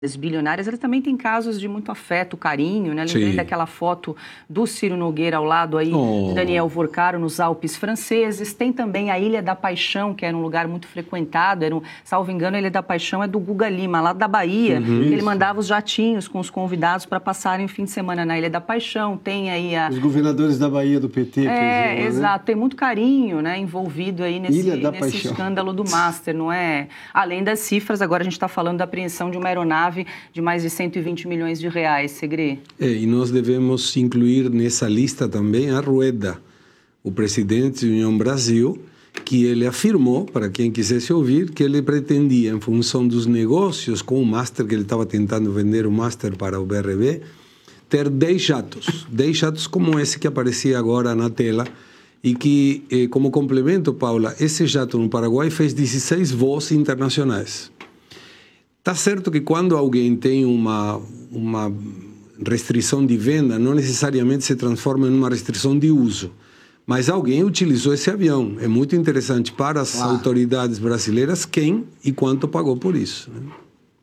bilionárias, elas também têm casos de muito afeto, carinho, né? Lembrei Sim. daquela foto do Ciro Nogueira ao lado aí de Daniel Vorcaro nos Alpes franceses. Tem também a Ilha da Paixão, que era um lugar muito frequentado, salvo engano, a Ilha da Paixão é do Guga Lima, lá da Bahia, que ele mandava os jatinhos com os convidados para passarem o fim de semana na Ilha da Paixão. Tem aí os governadores da Bahia do PT. Exato, né? Tem muito carinho, né, envolvido aí nesse escândalo do Master, não é? Além das cifras, agora a gente está falando da apreensão de uma aeronave de mais de 120 milhões de reais, Segre. E nós devemos incluir nessa lista também a Rueda, o presidente da União Brasil, que ele afirmou, para quem quisesse ouvir, que ele pretendia, em função dos negócios com o Master, que ele estava tentando vender o Master para o BRB, ter 10 jatos como esse que aparecia agora na tela, e que, como complemento, Paula, esse jato no Paraguai fez 16 voos internacionais. Está certo que quando alguém tem uma restrição de venda, não necessariamente se transforma em uma restrição de uso. Mas alguém utilizou esse avião. É muito interessante para as autoridades brasileiras quem e quanto pagou por isso, né?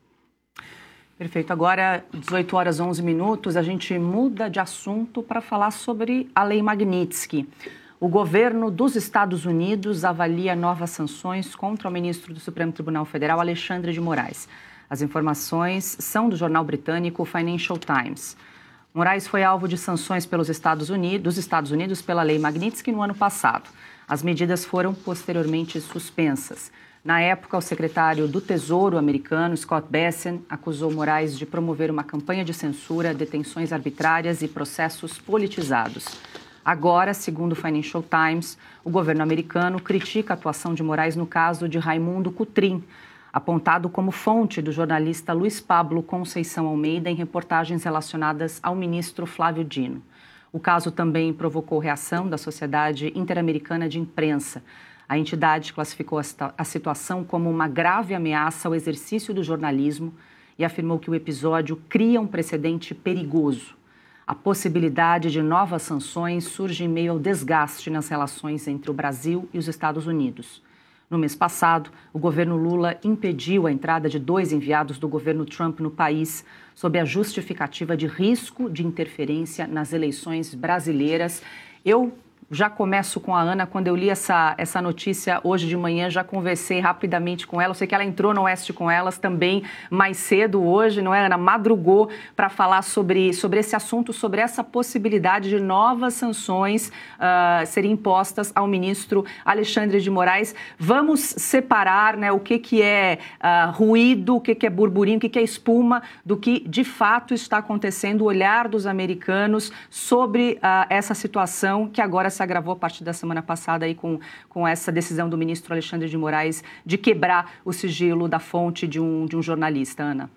Perfeito. Agora, 18 horas 11 minutos, a gente muda de assunto para falar sobre a Lei Magnitsky. O governo dos Estados Unidos avalia novas sanções contra o ministro do Supremo Tribunal Federal, Alexandre de Moraes. As informações são do jornal britânico Financial Times. Moraes foi alvo de sanções dos Estados Unidos pela Lei Magnitsky no ano passado. As medidas foram posteriormente suspensas. Na época, o secretário do Tesouro americano, Scott Bessent, acusou Moraes de promover uma campanha de censura, detenções arbitrárias e processos politizados. Agora, segundo o Financial Times, o governo americano critica a atuação de Moraes no caso de Raimundo Cotrim, apontado como fonte do jornalista Luiz Pablo Conceição Almeida em reportagens relacionadas ao ministro Flávio Dino. O caso também provocou reação da Sociedade Interamericana de Imprensa. A entidade classificou a situação como uma grave ameaça ao exercício do jornalismo e afirmou que o episódio cria um precedente perigoso. A possibilidade de novas sanções surge em meio ao desgaste nas relações entre o Brasil e os Estados Unidos. No mês passado, o governo Lula impediu a entrada de 2 enviados do governo Trump no país, sob a justificativa de risco de interferência nas eleições brasileiras. Eu já começo com a Ana. Quando eu li essa notícia hoje de manhã, já conversei rapidamente com ela. Eu sei que ela entrou no Oeste com elas também mais cedo hoje, não é, Ana? Madrugou para falar sobre esse assunto, sobre essa possibilidade de novas sanções serem impostas ao ministro Alexandre de Moraes. Vamos separar, né, o que é ruído, o que é burburinho, o que é espuma, do que de fato está acontecendo, o olhar dos americanos sobre essa situação que agora se agravou a partir da semana passada aí com essa decisão do ministro Alexandre de Moraes de quebrar o sigilo da fonte de um jornalista. Ana.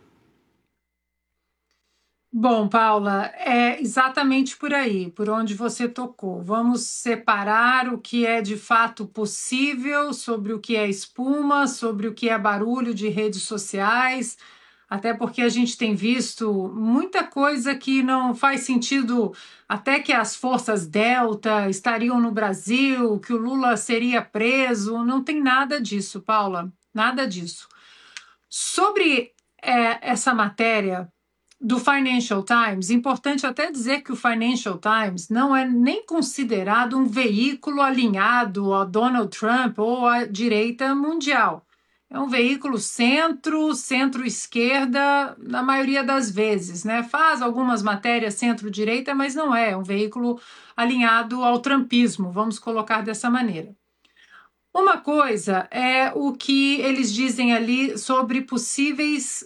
Bom, Paula, é exatamente por aí, por onde você tocou. Vamos separar o que é de fato possível sobre o que é espuma, sobre o que é barulho de redes sociais, até porque a gente tem visto muita coisa que não faz sentido, até que as forças Delta estariam no Brasil, que o Lula seria preso. Não tem nada disso, Paula, nada disso. Sobre essa matéria do Financial Times, importante até dizer que o Financial Times não é nem considerado um veículo alinhado a Donald Trump ou à direita mundial. É um veículo centro-esquerda na maioria das vezes, né? Faz algumas matérias centro-direita, mas não é um veículo alinhado ao trumpismo, vamos colocar dessa maneira. Uma coisa é o que eles dizem ali sobre possíveis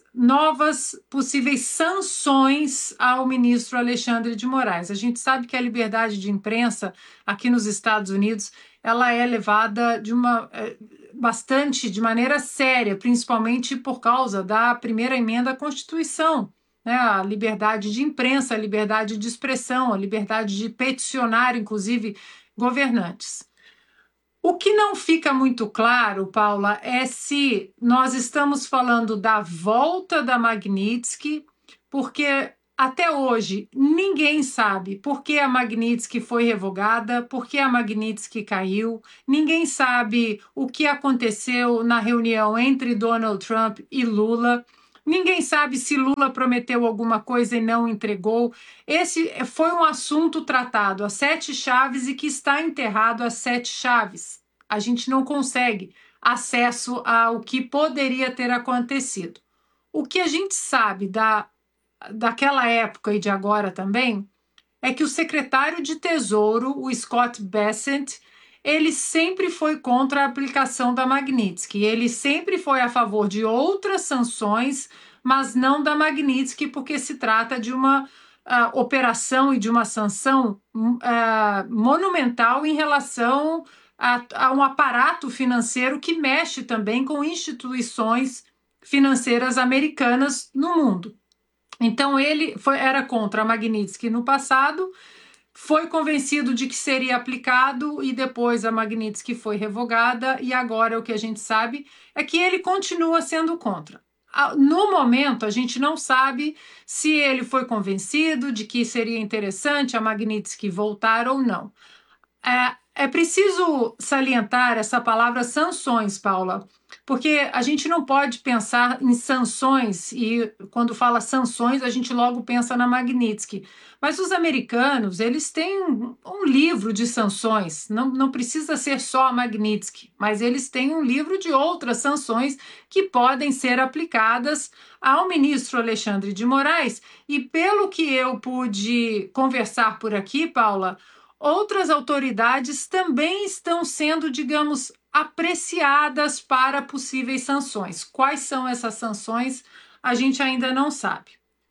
sanções ao ministro Alexandre de Moraes. A gente sabe que a liberdade de imprensa aqui nos Estados Unidos ela é levada de maneira séria, principalmente por causa da primeira emenda à Constituição, né? A liberdade de imprensa, a liberdade de expressão, a liberdade de peticionar, inclusive, governantes. O que não fica muito claro, Paula, é se nós estamos falando da volta da Magnitsky, porque até hoje ninguém sabe por que a Magnitsky foi revogada, por que a Magnitsky caiu, ninguém sabe o que aconteceu na reunião entre Donald Trump e Lula. Ninguém sabe se Lula prometeu alguma coisa e não entregou. Esse foi um assunto tratado a 7 chaves e que está enterrado a 7 chaves. A gente não consegue acesso ao que poderia ter acontecido. O que a gente sabe daquela época e de agora também é que o secretário de Tesouro, o Scott Bessent, ele sempre foi contra a aplicação da Magnitsky. Ele sempre foi a favor de outras sanções, mas não da Magnitsky, porque se trata de uma operação e de uma sanção monumental em relação a um aparato financeiro que mexe também com instituições financeiras americanas no mundo. Então, ele era contra a Magnitsky no passado, foi convencido de que seria aplicado e depois a Magnitsky foi revogada e agora o que a gente sabe é que ele continua sendo contra. No momento, a gente não sabe se ele foi convencido de que seria interessante a Magnitsky voltar ou não. É preciso salientar essa palavra sanções, Paula, porque a gente não pode pensar em sanções e quando fala sanções a gente logo pensa na Magnitsky. Mas os americanos, eles têm um livro de sanções, não precisa ser só a Magnitsky, mas eles têm um livro de outras sanções que podem ser aplicadas ao ministro Alexandre de Moraes e pelo que eu pude conversar por aqui, Paula, outras autoridades também estão sendo, digamos, apreciadas para possíveis sanções. Quais são essas sanções? A gente ainda não sabe.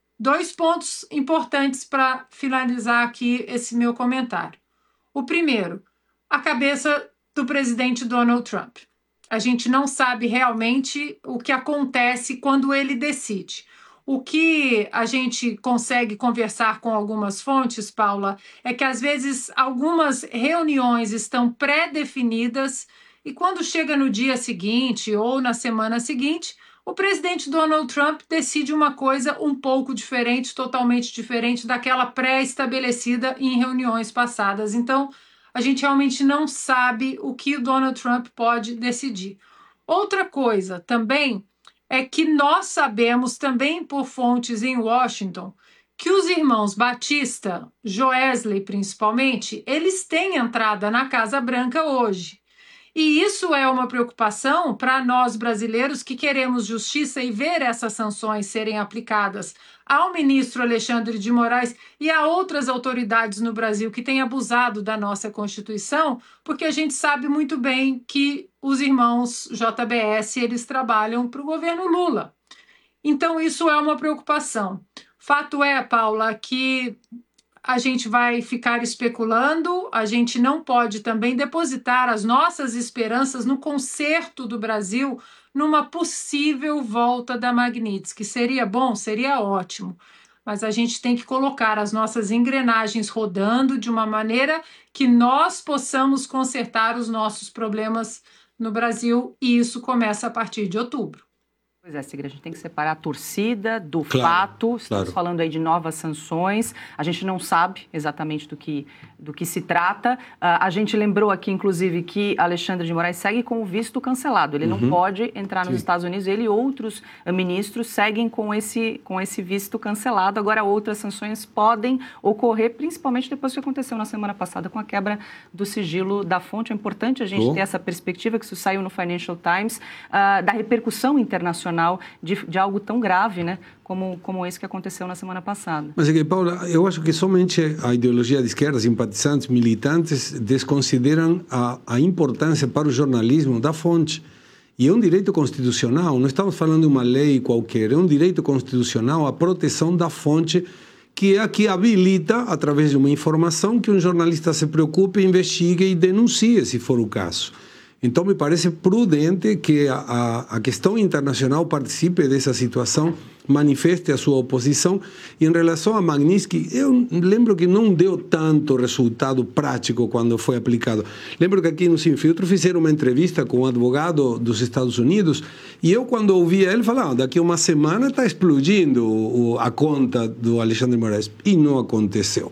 2 pontos importantes para finalizar aqui esse meu comentário. O primeiro, a cabeça do presidente Donald Trump. A gente não sabe realmente o que acontece quando ele decide. O que a gente consegue conversar com algumas fontes, Paula, é que às vezes algumas reuniões estão pré-definidas e quando chega no dia seguinte ou na semana seguinte, o presidente Donald Trump decide uma coisa um pouco diferente, totalmente diferente daquela pré-estabelecida em reuniões passadas. Então, a gente realmente não sabe o que o Donald Trump pode decidir. Outra coisa também é que nós sabemos também por fontes em Washington que os irmãos Batista, Joesley principalmente, eles têm entrada na Casa Branca hoje. E isso é uma preocupação para nós brasileiros que queremos justiça e ver essas sanções serem aplicadas ao ministro Alexandre de Moraes e a outras autoridades no Brasil que têm abusado da nossa Constituição, porque a gente sabe muito bem que os irmãos JBS, eles trabalham para o governo Lula. Então, isso é uma preocupação. Fato é, Paula, que a gente vai ficar especulando, a gente não pode também depositar as nossas esperanças no conserto do Brasil numa possível volta da Magnitsky. Seria bom? Seria ótimo. Mas a gente tem que colocar as nossas engrenagens rodando de uma maneira que nós possamos consertar os nossos problemas no Brasil e isso começa a partir de outubro. Pois é, Sigrid, a gente tem que separar a torcida do fato. Estamos falando aí de novas sanções. A gente não sabe exatamente do que se trata. A gente lembrou aqui, inclusive, que Alexandre de Moraes segue com o visto cancelado. Ele não pode entrar nos Estados Unidos. Ele e outros ministros seguem com esse visto cancelado. Agora, outras sanções podem ocorrer, principalmente depois do que aconteceu na semana passada com a quebra do sigilo da fonte. É importante a gente ter essa perspectiva, que isso saiu no Financial Times, da repercussão internacional de algo tão grave, né, como esse que aconteceu na semana passada. Mas é que, Paula, eu acho que somente a ideologia de esquerda, simpatizantes, militantes, desconsideram a importância para o jornalismo da fonte. E é um direito constitucional, não estamos falando de uma lei qualquer, é um direito constitucional a proteção da fonte, que é a que habilita, através de uma informação, que um jornalista se preocupe, investigue e denuncie, se for o caso. Então, me parece prudente que a questão internacional participe dessa situação, manifeste a sua oposição. E em relação a Magnitsky, eu lembro que não deu tanto resultado prático quando foi aplicado. Lembro que aqui no Sem Filtro fizeram uma entrevista com um advogado dos Estados Unidos e eu, quando ouvia ele, falava, daqui a uma semana está explodindo a conta do Alexandre de Moraes. E não aconteceu.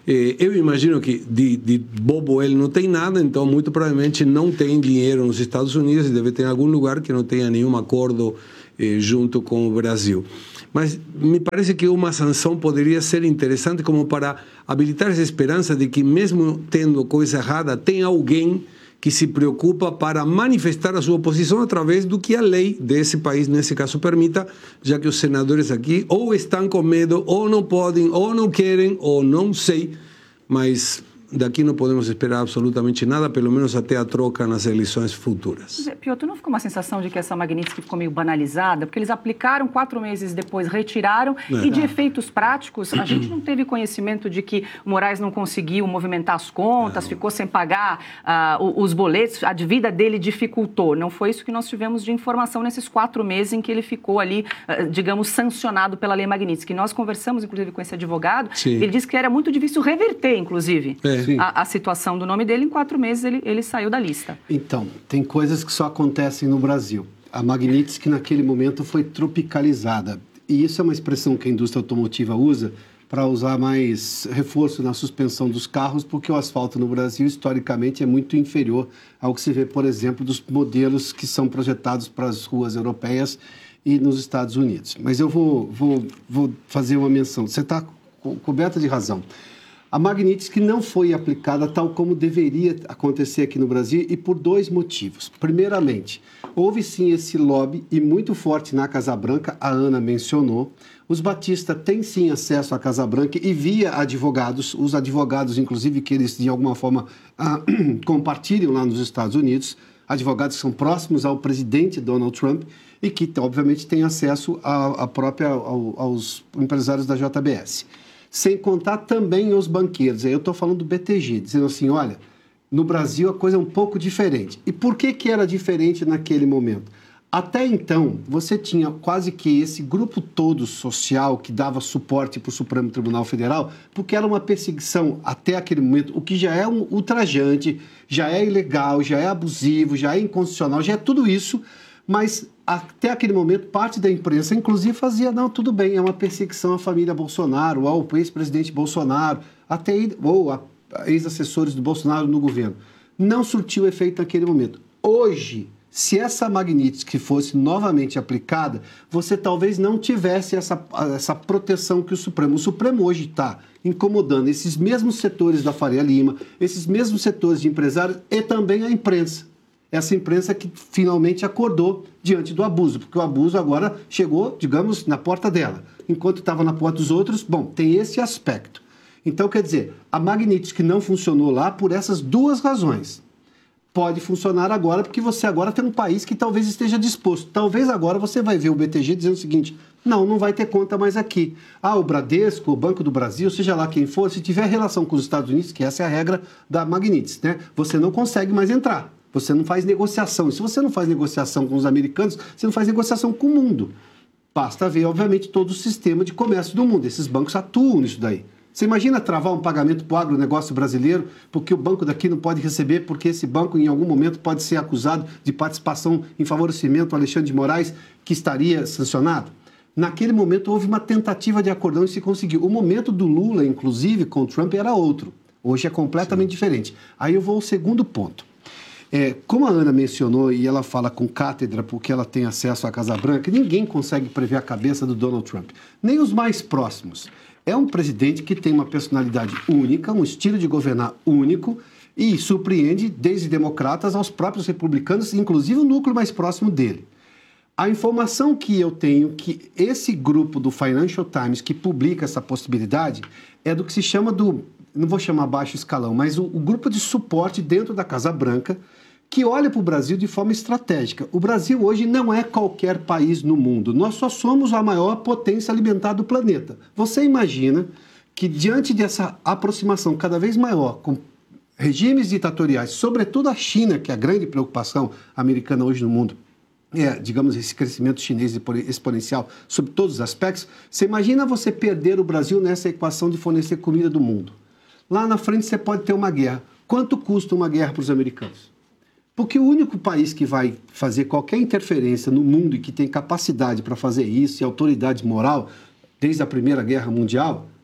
Eu imagino que de bobo ele não tem nada, então muito provavelmente não tem dinheiro nos Estados Unidos e deve ter algum lugar que não tenha nenhum acordo junto com o Brasil. Mas me parece que uma sanção poderia ser interessante como para habilitar essa esperança de que, mesmo tendo coisa errada, tem alguém que se preocupa para manifestar a sua oposição através do que a lei desse país, nesse caso, permita, já que os senadores aqui ou estão com medo, ou não podem, ou não querem, ou não sei, mas daqui não podemos esperar absolutamente nada, pelo menos até a troca nas eleições futuras. Piotr, não ficou uma sensação de que essa Magnitsky ficou meio banalizada? Porque eles aplicaram, 4 meses depois retiraram, e de efeitos práticos, a gente não teve conhecimento de que o Moraes não conseguiu movimentar as contas, ficou sem pagar os boletos, a dívida dele dificultou. Não foi isso que nós tivemos de informação nesses 4 meses em que ele ficou ali, digamos, sancionado pela lei Magnitsky. Nós conversamos, inclusive, com esse advogado, ele disse que era muito difícil reverter, inclusive, a situação do nome dele. Em 4 meses ele saiu da lista. Então, tem coisas que só acontecem no Brasil. A Magnitsky, naquele momento, foi tropicalizada. E isso é uma expressão que a indústria automotiva usa para usar mais reforço na suspensão dos carros, porque o asfalto no Brasil, historicamente, é muito inferior ao que se vê, por exemplo, dos modelos que são projetados para as ruas europeias e nos Estados Unidos. Mas eu vou fazer uma menção. Você está coberta de razão. A Magnitsky não foi aplicada tal como deveria acontecer aqui no Brasil, e por 2 motivos. Primeiramente, houve sim esse lobby, e muito forte, na Casa Branca, a Ana mencionou. Os Batista têm sim acesso à Casa Branca e via advogados, os advogados, inclusive, que eles de alguma forma compartilham lá nos Estados Unidos, advogados que são próximos ao presidente Donald Trump e que, obviamente, têm acesso aos empresários da JBS. Sem contar também os banqueiros. Aí eu estou falando do BTG, dizendo assim, olha, no Brasil a coisa é um pouco diferente. E por que era diferente naquele momento? Até então, você tinha quase que esse grupo todo social que dava suporte para o Supremo Tribunal Federal, porque era uma perseguição até aquele momento, o que já é um ultrajante, já é ilegal, já é abusivo, já é inconstitucional, já é tudo isso, mas até aquele momento, parte da imprensa, inclusive, fazia, não, tudo bem, é uma perseguição à família Bolsonaro, ao ex-presidente Bolsonaro, ou a ex-assessores do Bolsonaro no governo. Não surtiu efeito naquele momento. Hoje, se essa Magnitsky fosse novamente aplicada, você talvez não tivesse essa proteção que o Supremo hoje está incomodando esses mesmos setores da Faria Lima, esses mesmos setores de empresários e também a imprensa. Essa imprensa que finalmente acordou diante do abuso, porque o abuso agora chegou, digamos, na porta dela. Enquanto estava na porta dos outros, bom, tem esse aspecto. Então, quer dizer, a Magnitsky não funcionou lá por essas 2 razões. Pode funcionar agora, porque você agora tem um país que talvez esteja disposto. Talvez agora você vai ver o BTG dizendo o seguinte, não vai ter conta mais aqui. O Bradesco, o Banco do Brasil, seja lá quem for, se tiver relação com os Estados Unidos, que essa é a regra da Magnitsky, né? Você não consegue mais entrar. Você não faz negociação. E se você não faz negociação com os americanos, você não faz negociação com o mundo. Basta ver, obviamente, todo o sistema de comércio do mundo. Esses bancos atuam nisso daí. Você imagina travar um pagamento para o agronegócio brasileiro porque o banco daqui não pode receber, porque esse banco, em algum momento, pode ser acusado de participação em favorecimento ao Alexandre de Moraes, que estaria sancionado? Naquele momento, houve uma tentativa de acordão e se conseguiu. O momento do Lula, inclusive, com o Trump, era outro. Hoje é completamente diferente. Aí eu vou ao segundo ponto. Como a Ana mencionou, e ela fala com cátedra porque ela tem acesso à Casa Branca, ninguém consegue prever a cabeça do Donald Trump, nem os mais próximos. É um presidente que tem uma personalidade única, um estilo de governar único e surpreende desde democratas aos próprios republicanos, inclusive o núcleo mais próximo dele. A informação que eu tenho que esse grupo do Financial Times que publica essa possibilidade é do que se chama não vou chamar baixo escalão, mas o grupo de suporte dentro da Casa Branca, que olha para o Brasil de forma estratégica. O Brasil hoje não é qualquer país no mundo. Nós só somos a maior potência alimentar do planeta. Você imagina que, diante dessa aproximação cada vez maior com regimes ditatoriais, sobretudo a China, que é a grande preocupação americana hoje no mundo, digamos, esse crescimento chinês exponencial sobre todos os aspectos, você imagina você perder o Brasil nessa equação de fornecer comida do mundo. Lá na frente você pode ter uma guerra. Quanto custa uma guerra para os americanos? Porque o único país que vai fazer qualquer interferência no mundo e que tem capacidade para fazer isso e autoridade moral, desde a Primeira Guerra Mundial,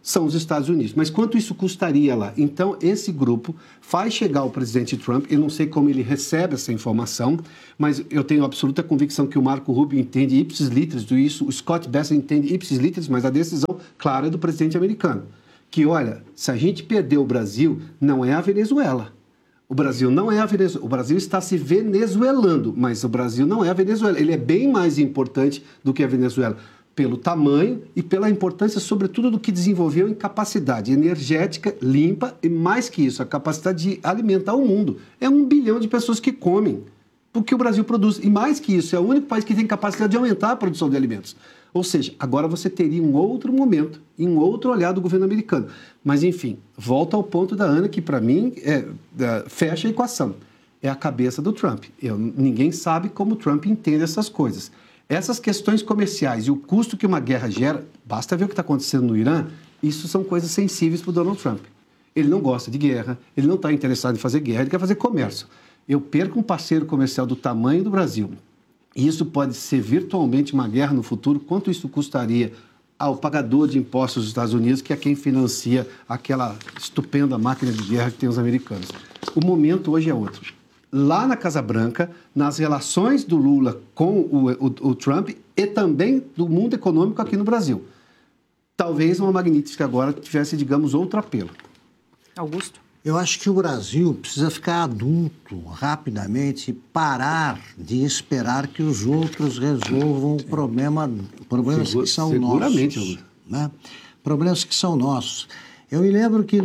são os Estados Unidos. Mas quanto isso custaria lá? Então, esse grupo faz chegar ao presidente Trump, eu não sei como ele recebe essa informação, mas eu tenho absoluta convicção que o Marco Rubio entende ipsis literis disso, o Scott Bessent entende ipsis literis, mas a decisão clara é do presidente americano. Que, olha, se a gente perder o Brasil, não é a Venezuela. O Brasil não é a Venezuela. O Brasil está se venezuelando, mas o Brasil não é a Venezuela. Ele é bem mais importante do que a Venezuela, pelo tamanho e pela importância, sobretudo, do que desenvolveu em capacidade energética, limpa e, mais que isso, a capacidade de alimentar o mundo. É 1 bilhão de pessoas que comem, porque o Brasil produz. E, mais que isso, é o único país que tem capacidade de aumentar a produção de alimentos. Ou seja, agora você teria um outro momento e um outro olhar do governo americano. Mas, enfim, volta ao ponto da Ana, que, para mim, fecha a equação. É a cabeça do Trump. Ninguém sabe como o Trump entende essas coisas. Essas questões comerciais e o custo que uma guerra gera, basta ver o que está acontecendo no Irã, isso são coisas sensíveis para o Donald Trump. Ele não gosta de guerra, ele não está interessado em fazer guerra, ele quer fazer comércio. Eu perco um parceiro comercial do tamanho do Brasil, e isso pode ser virtualmente uma guerra no futuro. Quanto isso custaria ao pagador de impostos dos Estados Unidos, que é quem financia aquela estupenda máquina de guerra que tem os americanos? O momento hoje é outro. Lá na Casa Branca, nas relações do Lula com o Trump e também do mundo econômico aqui no Brasil. Talvez uma Magnitsky agora tivesse, digamos, outro apelo. Augusto? Eu acho que o Brasil precisa ficar adulto rapidamente e parar de esperar que os outros resolvam problemas que são seguramente, nossos. Né? Problemas que são nossos. Eu me lembro que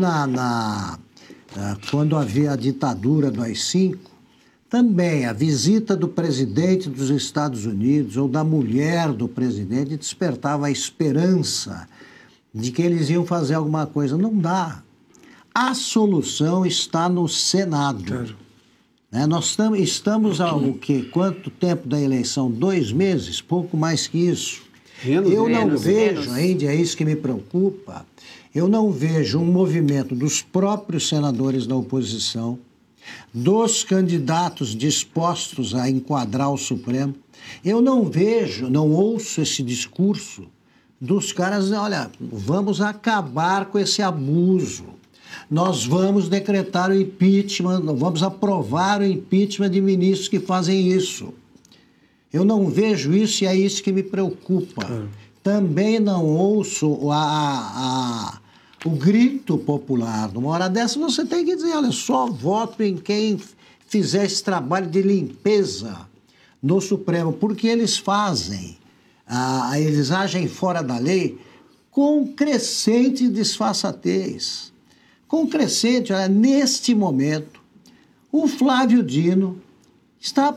quando havia a ditadura do AI-5, também a visita do presidente dos Estados Unidos ou da mulher do presidente despertava a esperança de que eles iam fazer alguma coisa. Não dá. A solução está no Senado. Claro. Né? Nós estamos ao quê? Quanto tempo da eleição? 2 meses? Pouco mais que isso. Eu não vejo ainda, é isso que me preocupa, eu não vejo um movimento dos próprios senadores da oposição, dos candidatos dispostos a enquadrar o Supremo. Eu não ouço esse discurso dos caras, olha, vamos acabar com esse abuso. Nós vamos decretar o impeachment, vamos aprovar o impeachment de ministros que fazem isso. Eu não vejo isso e é isso que me preocupa. Também não ouço o grito popular. Numa hora dessa você tem que dizer, olha, só voto em quem fizer esse trabalho de limpeza no Supremo, porque eles agem fora da lei com crescente disfarçatez. Com crescente, olha, neste momento, o Flávio Dino está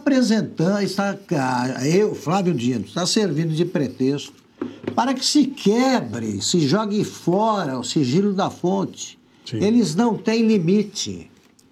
servindo de pretexto para que se quebre, se jogue fora o sigilo da fonte. Sim. Eles não têm limite.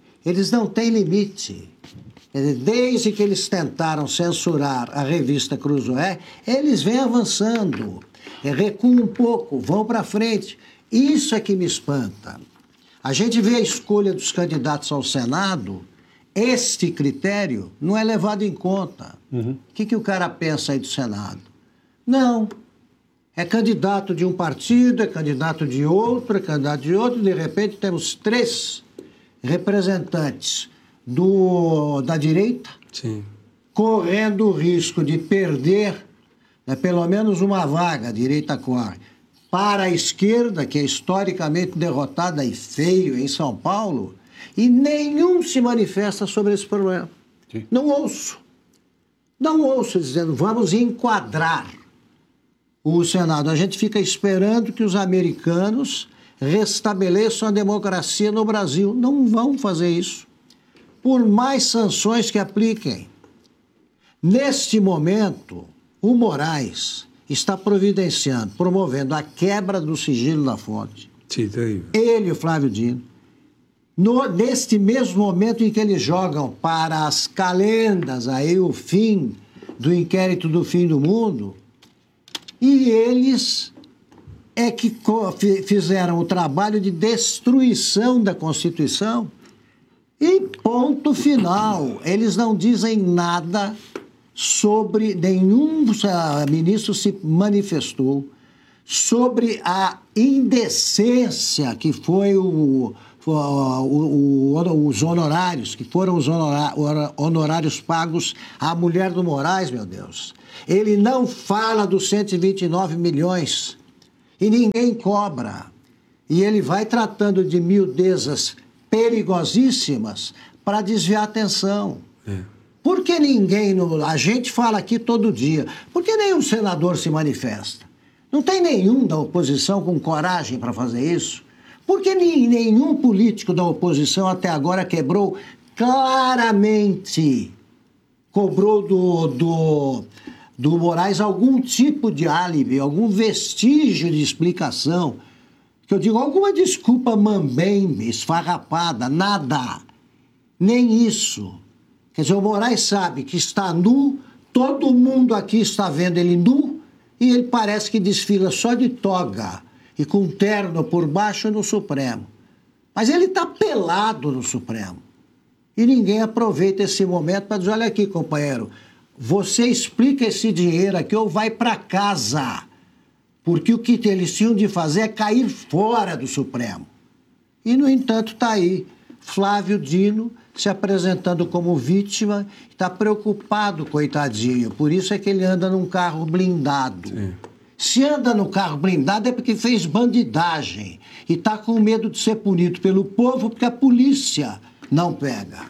Desde que eles tentaram censurar a revista Cruzoé, eles vêm avançando, recuam um pouco, vão para frente. Isso é que me espanta. A gente vê a escolha dos candidatos ao Senado, este critério não é levado em conta. O que o cara pensa aí do Senado? Não. É candidato de um partido, é candidato de outro, de repente temos 3 representantes da direita, sim, correndo o risco de perder pelo menos uma vaga, a direita corre, para a esquerda, que é historicamente derrotada e feio em São Paulo, e nenhum se manifesta sobre esse problema. Sim. Não ouço dizendo, vamos enquadrar o Senado. A gente fica esperando que os americanos restabeleçam a democracia no Brasil. Não vão fazer isso. Por mais sanções que apliquem. Neste momento, o Moraes está promovendo a quebra do sigilo da fonte. Sim, terrível. Ele e o Flávio Dino. Neste mesmo momento em que eles jogam para as calendas aí o fim do inquérito do fim do mundo, e eles é que fizeram o trabalho de destruição da Constituição e ponto final. Eles não dizem nada sobre, nenhum ministro se manifestou sobre a indecência que foi os honorários, que foram os honorários pagos à mulher do Moraes, meu Deus. Ele não fala dos 129 milhões e ninguém cobra. E ele vai tratando de miudezas perigosíssimas para desviar a atenção. Por que ninguém... A gente fala aqui todo dia. Por que nenhum senador se manifesta? Não tem nenhum da oposição com coragem para fazer isso? Por que nenhum político da oposição até agora quebrou claramente, cobrou do Moraes algum tipo de álibi, algum vestígio de explicação? Que eu digo, alguma desculpa mambembe, esfarrapada, nada. Nem isso. Quer dizer, o Moraes sabe que está nu, todo mundo aqui está vendo ele nu, e ele parece que desfila só de toga e com terno por baixo no Supremo. Mas ele está pelado no Supremo. E ninguém aproveita esse momento para dizer, olha aqui, companheiro, você explica esse dinheiro aqui ou vai para casa. Porque o que eles tinham de fazer é cair fora do Supremo. E, no entanto, está aí Flávio Dino se apresentando como vítima, está preocupado, coitadinho. Por isso é que ele anda num carro blindado. Sim. Se anda no carro blindado é porque fez bandidagem e está com medo de ser punido pelo povo porque a polícia não pega.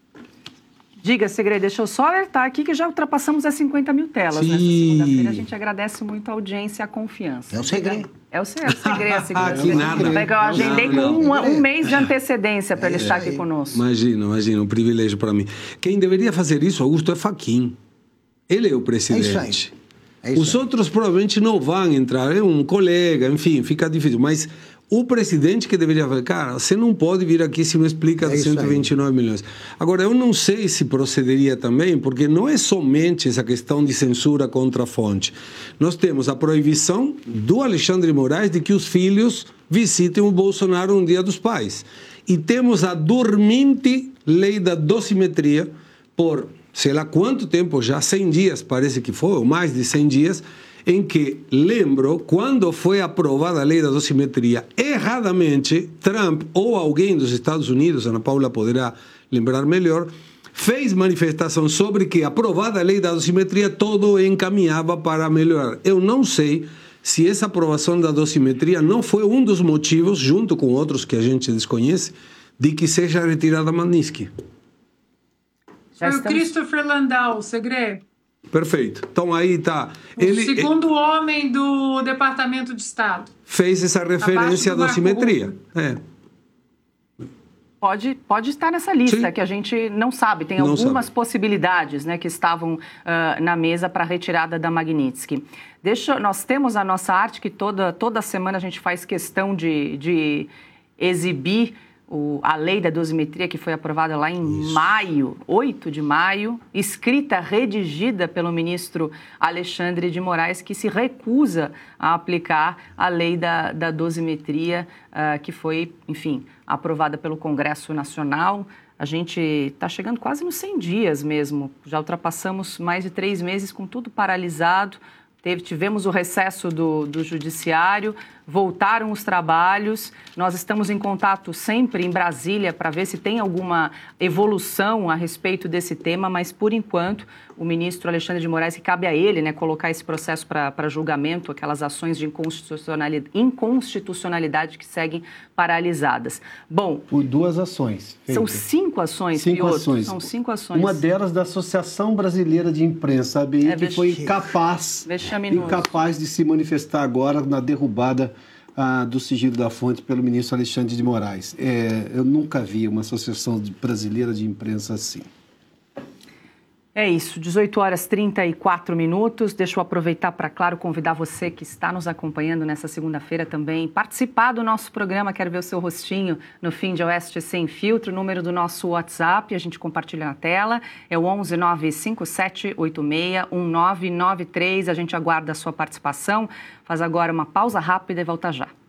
Diga, Segredo, deixa eu só alertar aqui que já ultrapassamos as 50 mil telas nessa segunda-feira. A gente agradece muito a audiência e a confiança. É o segredo. É o segredo. Que nada. Eu agendei com um mês de antecedência para ele estar aqui conosco. Imagina, um privilégio para mim. Quem deveria fazer isso, Augusto, é Fachin. Ele é o presidente. É isso aí. Os outros provavelmente não vão entrar, é um colega, enfim, fica difícil. Mas o presidente que deveria falar, cara, você não pode vir aqui se não explica 129 milhões. Agora, eu não sei se procederia também, porque não é somente essa questão de censura contra a fonte. Nós temos a proibição do Alexandre de Moraes de que os filhos visitem o Bolsonaro no Dia dos Pais. E temos a dormente lei da dosimetria por, sei lá quanto tempo já, 100 dias, parece que foi, ou mais de 100 dias, em que, lembro, quando foi aprovada a lei da dosimetria, erradamente, Trump ou alguém dos Estados Unidos, Ana Paula poderá lembrar melhor, fez manifestação sobre que, aprovada a lei da dosimetria, todo encaminhava para melhorar. Eu não sei se essa aprovação da dosimetria não foi um dos motivos, junto com outros que a gente desconhece, de que seja retirada a Magnitsky. Foi o Christopher Landau, Segredo. Perfeito. Então aí está. O segundo homem do Departamento de Estado. Fez essa referência à dosimetria. Pode estar nessa lista, sim, que a gente não sabe. Tem algumas possibilidades, né, que estavam na mesa para a retirada da Magnitsky. Nós temos a nossa arte que toda semana a gente faz questão de exibir a lei da dosimetria, que foi aprovada lá em maio, 8 de maio, escrita, redigida pelo ministro Alexandre de Moraes, que se recusa a aplicar a lei da dosimetria, que foi, enfim, aprovada pelo Congresso Nacional. A gente está chegando quase nos 100 dias mesmo, já ultrapassamos mais de 3 meses com tudo paralisado. Tivemos o recesso do Judiciário, voltaram os trabalhos, nós estamos em contato sempre em Brasília para ver se tem alguma evolução a respeito desse tema, mas, por enquanto, o ministro Alexandre de Moraes, que cabe a ele, né, colocar esse processo para julgamento, aquelas ações de inconstitucionalidade que seguem paralisadas. Bom... Por 2 ações. São 5 ações, 5 ações. São 5 ações. Uma delas da Associação Brasileira de Imprensa, ABI, que foi incapaz de se manifestar agora na derrubada do sigilo da fonte pelo ministro Alexandre de Moraes. Eu nunca vi uma associação brasileira de imprensa assim. É isso, 18h34. Deixa eu aproveitar para, claro, convidar você que está nos acompanhando nessa segunda-feira também, participar do nosso programa. Quero ver o seu rostinho no Fim de Oeste Sem Filtro, o número do nosso WhatsApp, a gente compartilha na tela, é o 11 957 86 1993. A gente aguarda a sua participação. Faz agora uma pausa rápida e volta já.